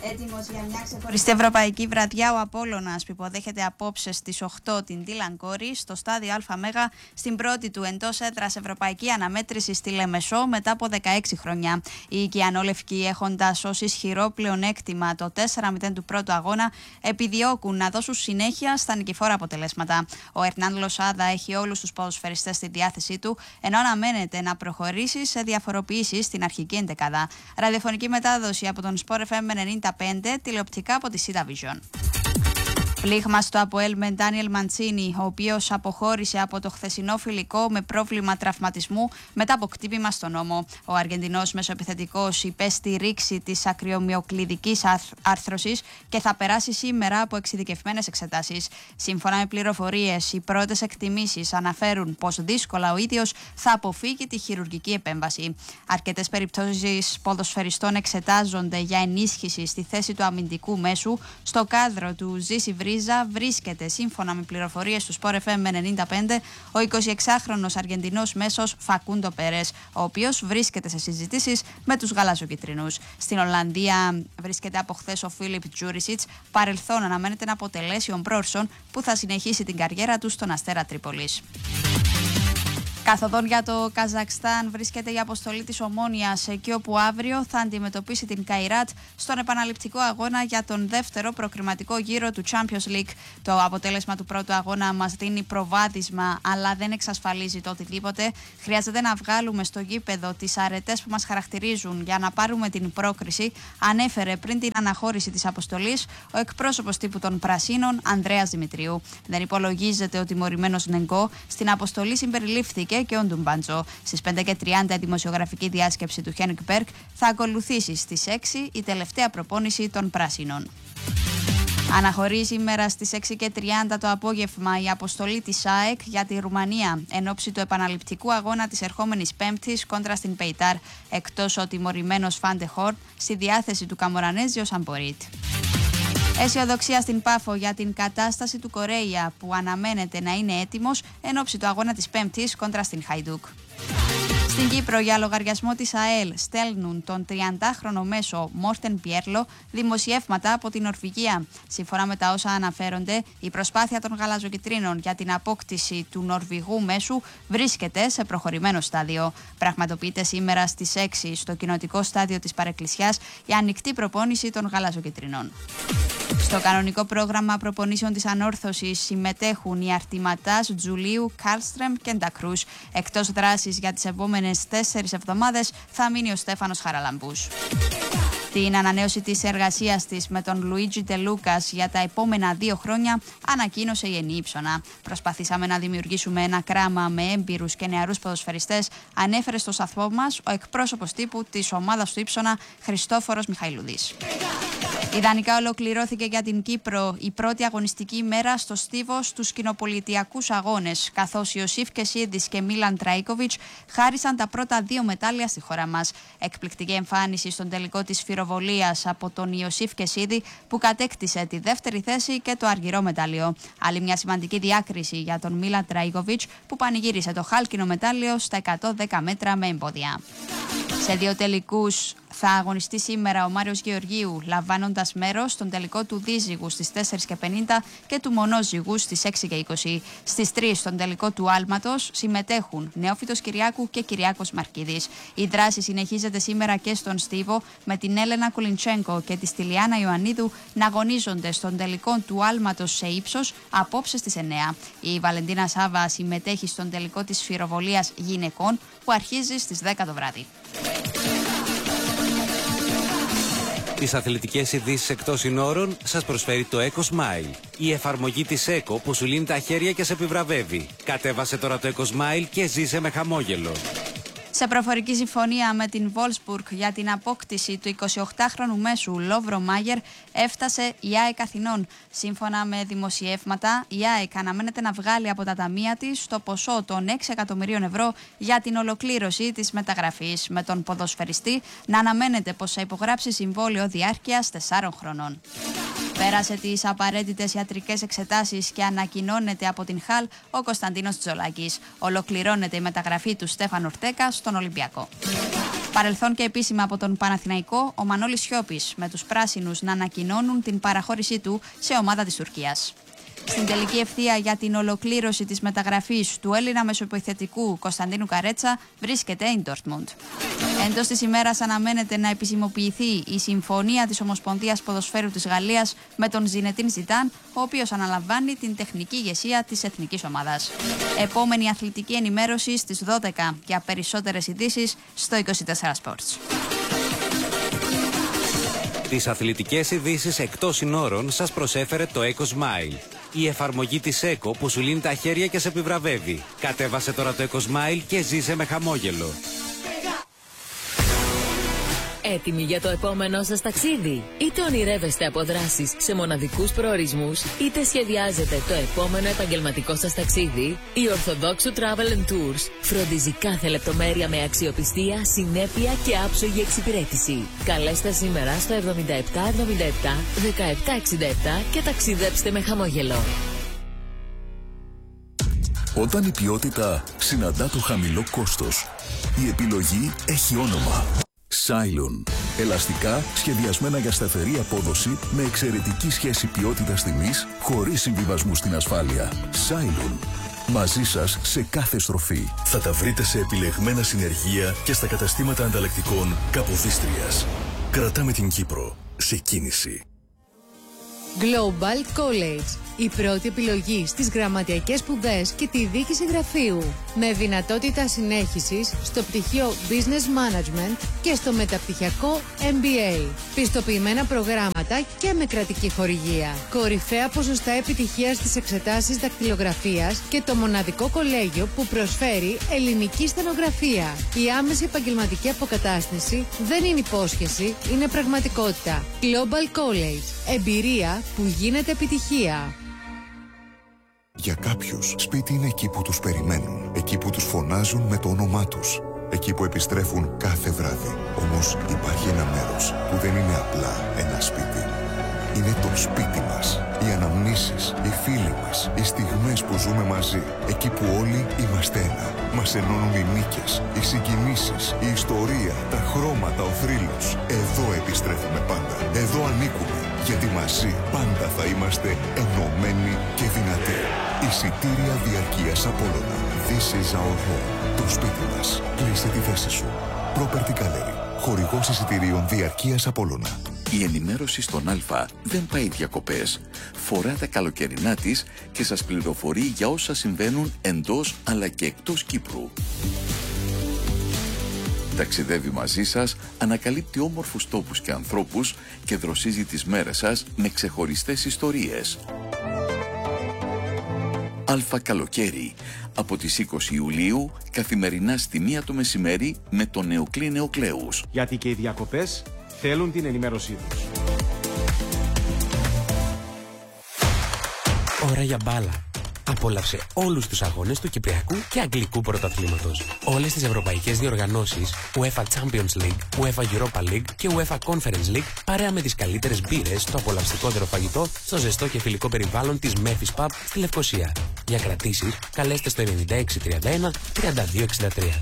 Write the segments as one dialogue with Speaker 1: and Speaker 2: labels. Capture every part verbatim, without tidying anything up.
Speaker 1: Έτοιμος για μια ξεχωριστή ευρωπαϊκή βραδιά ο Απόλλωνας που υποδέχεται απόψε στις οκτώ την Ντίλαν Κόρη στο στάδιο Α Μέγα στην πρώτη του εντός έδρας ευρωπαϊκή αναμέτρηση στη Λεμεσό μετά από δεκαέξι χρόνια. Οι οικιανόλευκοι, έχοντας ως ισχυρό πλεονέκτημα το τέσσερα μηδέν του πρώτου αγώνα, επιδιώκουν να δώσουν συνέχεια στα νικηφόρα αποτελέσματα. Ο Ερνάν Λοσάδα έχει όλους τους ποδοσφαιριστές στη διάθεσή του, ενώ αναμένεται να προχωρήσει σε διαφοροποιήσεις στην αρχική εντεκάδα. Ραδιοφωνική μετάδοση από τον Sport εφ εμ ενενήντα πέντε, τηλεοπτικά από τη Σίδα Vision. Πλήγμα στο ΑΠΟΕΛ με Ντάνιελ Μαντσίνι, ο οποίος αποχώρησε από το χθεσινό φιλικό με πρόβλημα τραυματισμού μετά από χτύπημα στον ώμο. Ο Αργεντινός μεσοεπιθετικός υπέστη ρήξη της ακριομυοκλειδικής άρθρωσης και θα περάσει σήμερα από εξειδικευμένες εξετάσεις. Σύμφωνα με πληροφορίες, οι πρώτες εκτιμήσεις αναφέρουν πως δύσκολα ο ίδιος θα αποφύγει τη χειρουργική επέμβαση. Αρκετές περιπτώσεις ποδοσφαιριστών εξετάζονται για ενίσχυση στη θέση του αμυντικού μέσου. Στο κάδρο του Ζήση βρίσκεται, σύμφωνα με πληροφορίες του Sport εφ εμ ενενήντα πέντε, ο εικοσιεξάχρονος Αργεντινός μέσος Φακούντο Περές, ο οποίος βρίσκεται σε συζητήσεις με τους γαλαζοκιτρινούς. Στην Ολλανδία βρίσκεται από χθες ο Φίλιπ Τζούρισιτς, παρελθόν αναμένεται να αποτελέσει ο Μπρόρσον που θα συνεχίσει την καριέρα του στον Αστέρα Τρίπολης. Καθοδόν για το Καζακστάν βρίσκεται η αποστολή της Ομόνοιας, εκεί όπου αύριο θα αντιμετωπίσει την Καϊράτ στον επαναληπτικό αγώνα για τον δεύτερο προκριματικό γύρο του Champions League. Το αποτέλεσμα του πρώτου αγώνα μας δίνει προβάδισμα, αλλά δεν εξασφαλίζει το οτιδήποτε. Χρειάζεται να βγάλουμε στο γήπεδο τις αρετές που μας χαρακτηρίζουν για να πάρουμε την πρόκριση, ανέφερε πριν την αναχώρηση της αποστολής ο εκπρόσωπος τύπου των Πρασίνων, Ανδρέας Δημητρίου. Δεν υπολογίζεται ο τιμωρημένος Νεγκό. Στην αποστολή συμπεριλήφθηκε και ο Ντουμπάντζο. Στις πέντε και τριάντα η δημοσιογραφική διάσκεψη του Χένικ Μπέρκ θα ακολουθήσει στις έξι η τελευταία προπόνηση των Πράσινων. Αναχωρεί σήμερα στις έξι και τριάντα το απόγευμα η αποστολή της ΑΕΚ για τη Ρουμανία εν ώψη του επαναληπτικού αγώνα της ερχόμενης Πέμπτης κόντρα στην Πεϊτάρ, εκτός ο τιμωρημένος Φάντε Χόρν στη διάθεση του Καμορανέζιο Σαμπορίτ. Αισιοδοξία στην Πάφο για την κατάσταση του Κορέια που αναμένεται να είναι έτοιμος εν ώψη του αγώνα της Πέμπτης κόντρα στην Χαϊντούκ. Στην Κύπρο, για λογαριασμό της ΑΕΛ, στέλνουν τον τριαντάχρονο μέσο Μόρτεν Πιέρλο δημοσιεύματα από την Νορβηγία. Σύμφωνα με τα όσα αναφέρονται, η προσπάθεια των γαλαζοκιτρίνων για την απόκτηση του Νορβηγού μέσου βρίσκεται σε προχωρημένο στάδιο. Πραγματοποιείται σήμερα στις έξι στο κοινοτικό στάδιο της Παρεκκλησιάς η ανοιχτή προπόνηση των γαλαζοκιτρινών. Στο κανονικό πρόγραμμα προπονήσεων της Ανόρθωσης συμμετέχουν οι Αρτηματάς, Τζουλίου, Κάλστρεμ και Ντακρούς. Εκτός δράσης για τις επόμενες τέσσερις εβδομάδες θα μείνει ο Στέφανος Χαραλαμπούς. Την ανανέωση της εργασίας της με τον Λουίτζι Τελούκας για τα επόμενα δύο χρόνια ανακοίνωσε η Ενή Ήψονα. Προσπαθήσαμε να δημιουργήσουμε ένα κράμα με έμπειρους και νεαρούς ποδοσφαιριστές, ανέφερε στο σταθμό μας ο εκπρόσωπος τύπου της ομάδας του Ήψονα, Χριστόφορος Μιχαηλουδής. Ιδανικά ολοκληρώθηκε για την Κύπρο η πρώτη αγωνιστική ημέρα στο Στίβο στους κοινοπολιτιακούς αγώνες, καθώς Ιωσήφ Κεσίδης και Μίλαν Τραίκοβιτς χάρισαν τα πρώτα δύο μετάλλια στη χώρα μας. Εκπληκτική εμφάνιση στον τελικό της φυροβολίας από τον Ιωσήφ Κεσίδη που κατέκτησε τη δεύτερη θέση και το αργυρό μετάλλιο. Άλλη μια σημαντική διάκριση για τον Μίλαν Τραίκοβιτς που πανηγύρισε το χάλκινο μετάλλιο στα εκατόν δέκα μέτρα με εμπόδια. Σε δύο τελικούς θα αγωνιστεί σήμερα ο Μάριος Γεωργίου, λαμβάνοντας μέρος στον τελικό του δίζυγου στις τέσσερις και πενήντα και του μονόζυγου στις έξι και είκοσι. Στις τρεις στον τελικό του άλματος συμμετέχουν Νεόφυτος Κυριάκου και Κυριάκος Μαρκίδης. Η δράση συνεχίζεται σήμερα και στον Στίβο με την Έλενα Κουλιντσέγκο και τη Στυλιάνα Ιωαννίδου να αγωνίζονται στον τελικό του άλματος σε ύψος απόψε στις εννέα. Η Βαλεντίνα Σάβα συμμετέχει στον τελικό της φυροβολίας γυναικών που αρχίζει στις δέκα το βράδυ.
Speaker 2: Τις αθλητικές ειδήσεις εκτός συνόρων σας προσφέρει το EcoSmile, η εφαρμογή της Eco που σου λύνει τα χέρια και σε επιβραβεύει. Κατέβασε τώρα το EcoSmile και ζήσε με χαμόγελο.
Speaker 1: Σε προφορική συμφωνία με την Wolfsburg για την απόκτηση του εικοσιοκτάχρονου μέσου Λόβρο Μάγερ έφτασε η ΑΕΚ Αθηνών. Σύμφωνα με δημοσιεύματα, η ΑΕΚ αναμένεται να βγάλει από τα ταμεία της το ποσό των έξι εκατομμυρίων ευρώ για την ολοκλήρωση της μεταγραφής, με τον ποδοσφαιριστή να αναμένεται πως θα υπογράψει συμβόλαιο διάρκειας τεσσάρων χρονών. Πέρασε τις απαραίτητες ιατρικές εξετάσεις και ανακοινώνεται από την Χαλ ο Κωνσταντίνος Τζολάκης. Ολοκληρώνεται η μεταγραφή του Στέφαν Ορτέκα στον Ολυμπιακό. Παρελθόν και επίσημα από τον Παναθηναϊκό, ο Μανώλης Σιώπης με τους πράσινους να ανακοινώνουν την παραχώρησή του σε ομάδα της Τουρκίας. Στην τελική ευθεία για την ολοκλήρωση της μεταγραφής του Έλληνα μεσοεπιθετικού Κωνσταντίνου Καρέτσα βρίσκεται η Ντόρτμουντ. Εντός της ημέρας αναμένεται να επισημοποιηθεί η συμφωνία της Ομοσπονδίας Ποδοσφαίρου της Γαλλίας με τον Ζινετίν Ζιντάν, ο οποίος αναλαμβάνει την τεχνική ηγεσία της εθνικής ομάδας. Επόμενη αθλητική ενημέρωση στις δώδεκα για περισσότερες ειδήσεις στο είκοσι τέσσερα Sports.
Speaker 2: Τις αθλητικές ειδήσεις εκτός συνόρων σας προσέφερε το EcoSmile. Η εφαρμογή της ΕΚΟ που σου λύνει τα χέρια και σε επιβραβεύει. Κατέβασε τώρα το EcoSmile και ζήσε με χαμόγελο.
Speaker 3: Έτοιμοι για το επόμενό σας ταξίδι? Είτε ονειρεύεστε αποδράσεις σε μοναδικούς προορισμούς, είτε σχεδιάζετε το επόμενο επαγγελματικό σας ταξίδι, η Ορθοδόξου Travel and Tours φροντίζει κάθε λεπτομέρεια με αξιοπιστία, συνέπεια και άψογη εξυπηρέτηση. Καλέστε σήμερα στο εβδομήντα επτά εβδομήντα επτά δεκαεπτά εξήντα επτά και ταξιδέψτε με χαμόγελο.
Speaker 4: Όταν η ποιότητα συναντά το χαμηλό κόστος, η επιλογή έχει όνομα. Cylon. Ελαστικά σχεδιασμένα για σταθερή απόδοση με εξαιρετική σχέση ποιότητας-τιμής χωρίς συμβιβασμού στην ασφάλεια. Cylon. Μαζί σας σε κάθε στροφή.
Speaker 5: Θα τα βρείτε σε επιλεγμένα συνεργεία και στα καταστήματα ανταλλακτικών Καποδίστριας. Κρατάμε την Κύπρο σε κίνηση.
Speaker 6: Global College. Η πρώτη επιλογή στις γραμματιακές σπουδές και τη διοίκηση γραφείου. Με δυνατότητα συνέχισης στο πτυχίο Business Management και στο μεταπτυχιακό εμ μπι έι. Πιστοποιημένα προγράμματα και με κρατική χορηγία. Κορυφαία ποσοστά επιτυχίας στις εξετάσεις δακτυλογραφίας και το μοναδικό κολέγιο που προσφέρει ελληνική στενογραφία. Η άμεση επαγγελματική αποκατάσταση δεν είναι υπόσχεση, είναι πραγματικότητα. Global College. Εμπειρία που γίνεται επιτυχία.
Speaker 7: Για κάποιους, σπίτι είναι εκεί που τους περιμένουν, εκεί που τους φωνάζουν με το όνομά τους, εκεί που επιστρέφουν κάθε βράδυ. Όμως υπάρχει ένα μέρος που δεν είναι απλά ένα σπίτι. Είναι το σπίτι μας, οι αναμνήσεις, οι φίλοι μας, οι στιγμές που ζούμε μαζί, εκεί που όλοι είμαστε ένα. Μας ενώνουν οι νίκες, οι συγκινήσεις, η ιστορία, τα χρώματα, ο θρύλος. Εδώ επιστρέφουμε πάντα, εδώ ανήκουμε. Γιατί μαζί πάντα θα είμαστε ενωμένοι και δυνατοί. Εισιτήρια διαρκείας Απόλλωνα. This is our home. Το σπίτι μας. Κλείσε τη θέση σου. Property Gallery. Χορηγός εισιτηρίων διαρκείας Απόλλωνα.
Speaker 4: Η ενημέρωση στον Α δεν πάει διακοπές. Φορά τα καλοκαιρινά της και σας πληροφορεί για όσα συμβαίνουν εντός αλλά και εκτός Κύπρου. Ταξιδεύει μαζί σας, ανακαλύπτει όμορφους τόπους και ανθρώπους και δροσίζει τις μέρες σας με ξεχωριστές ιστορίες. Αλφα Καλοκαίρι, από τις είκοσι Ιουλίου, καθημερινά στη μία το μεσημέρι με τον Νεοκλή Νεοκλέους.
Speaker 8: Γιατί και οι διακοπές θέλουν την ενημέρωσή τους.
Speaker 9: Ώρα για μπάλα. Απόλαυσε όλους τους αγώνες του Κυπριακού και Αγγλικού Πρωταθλήματος. Όλες τις ευρωπαϊκές διοργανώσεις, UEFA Champions League, UEFA Europa League και UEFA Conference League, παρέα με τις καλύτερες μπύρες, στο απολαυστικότερο φαγητό, στο ζεστό και φιλικό περιβάλλον της Memphis Pub στη Λευκοσία. Για κρατήσεις, καλέστε στο ενενήντα έξι τριάντα ένα τριάντα δύο εξήντα τρία.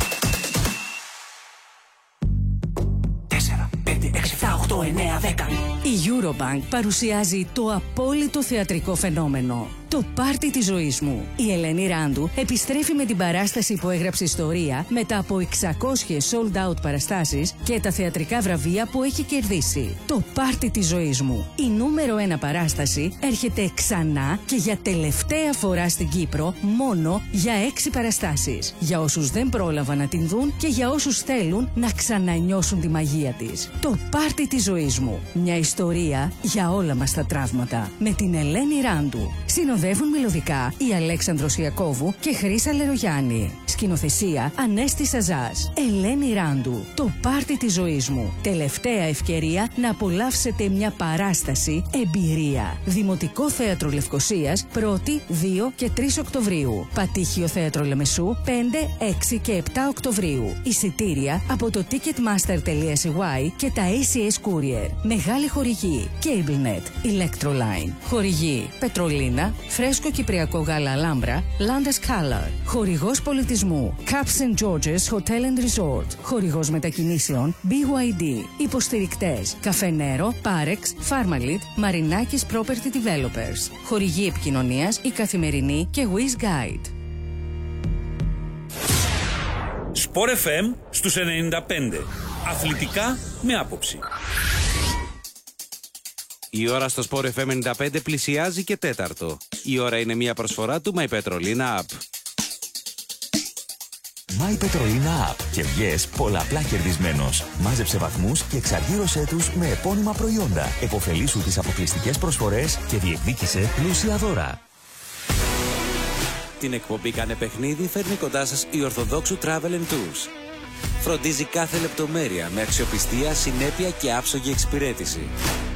Speaker 10: τέσσερα, πέντε, έξι, επτά, οκτώ, εννέα, δέκα.
Speaker 11: Η Eurobank παρουσιάζει το απόλυτο θεατρικό φαινόμενο. Το πάρτι της ζωής μου. Η Ελένη Ράντου επιστρέφει με την παράσταση που έγραψε ιστορία μετά από εξακόσιες sold out παραστάσεις και τα θεατρικά βραβεία που έχει κερδίσει. Το πάρτι της ζωής μου. Η νούμερο ένα παράσταση έρχεται ξανά και για τελευταία φορά στην Κύπρο μόνο για έξι παραστάσεις. Για όσους δεν πρόλαβαν να την δουν και για όσους θέλουν να ξανανιώσουν τη μαγεία της. Το πάρτι της ζωής μου. Μια ιστορία για όλα μας τα τραύματα. Με την Ελένη Ράντου. Συνοδεύουν μελωδικά η Αλέξανδρος Ιακώβου και Χρύσα Λερογιάννη. Σκηνοθεσία Ανέστη Σαζάς. Ελένη Ράντου. Το πάρτι της ζωής μου. Τελευταία ευκαιρία να απολαύσετε μια παράσταση εμπειρία. Δημοτικό Θέατρο Λευκοσίας πρώτη, δύο και τρεις Οκτωβρίου. Πατήχιο Θέατρο Λεμεσού πέντε, έξι και επτά Οκτωβρίου. Εισιτήρια από το ticketmaster τελεία σι γουάι και τα έι σι ες Courier. Μεγάλη χορηγή CableNet, Electroline. Χορηγή Πετρολίνα, Φρέσκο Κυπριακό Γάλα Αλάμπρα, Landes Color. Χορηγός πολιτισμού τουρισμού. Caps and Georges Hotel and Resort. Χορηγός μετακινήσεων μπι γουάι ντι. Υποστηρικτές Καφενέρο, Parex, Pharmalit, Marinakis Property Developers. Χορηγοί επικοινωνίας Η Καθημερινή και Wiz Guide.
Speaker 12: Sport εφ εμ στους ενενήντα πέντε. Αθλητικά με άποψη.
Speaker 2: Η ώρα στο Sport εφ εμ ενενήντα πέντε πλησιάζει και τέταρτο. Η ώρα είναι μια προσφορά του My Petrolina App.
Speaker 13: My Petrolina App και βγες πολλαπλά κερδισμένος. Μάζεψε βαθμούς και εξαργύρωσέ τους με επώνυμα προϊόντα. Εποφελήσου τις αποκλειστικές προσφορές και διεκδίκησε πλούσια δώρα.
Speaker 2: Την εκπομπή Κάνε Παιχνίδι φέρνει κοντά σας η Ορθοδόξου Travel and Tours. Φροντίζει κάθε λεπτομέρεια με αξιοπιστία, συνέπεια και άψογη εξυπηρέτηση.